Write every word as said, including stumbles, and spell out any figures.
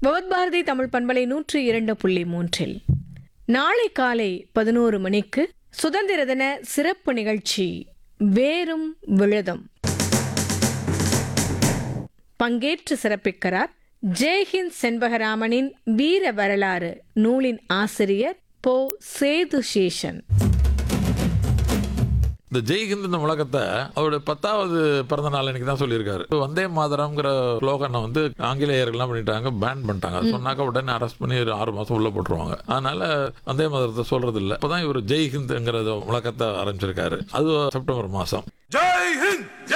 பவத் பாரதி தமிழ் பண்பலை நூற்றி இரண்டு புள்ளி மூன்றில் நாளை காலை பதினோரு மணிக்கு சுதந்திர தின சிறப்பு நிகழ்ச்சி வேரும் விழுதும். பங்கேற்று சிறப்பிக்கிறார் ஜெய்ஹிந்த் செண்பகராமனின் வீர வரலாறு நூலின் ஆசிரியர் போ சேது சேஷன். இந்த ஜெய்ஹிந்த் இந்த முழக்கத்தை அவருடைய பத்தாவது பிறந்த நாள் அன்னைக்கு தான் சொல்லியிருக்காரு. வந்தே மாதரம்ங்கிற ஸ்லோகனை வந்து ஆங்கிலேயர்கள்லாம் பண்ணிட்டாங்க, பேன் பண்ணிட்டாங்க. சொன்னாக்க உடனே அரெஸ்ட் பண்ணி ஒரு ஆறு மாசம் உள்ள போட்டுருவாங்க. அதனால வந்தே மாதரத்தை சொல்றது இல்லை. இப்பதான் இவர் ஜெய்ஹிந்த்ங்கிற முழக்கத்தை ஆரம்பிச்சிருக்காரு. அது செப்டம்பர் மாசம்.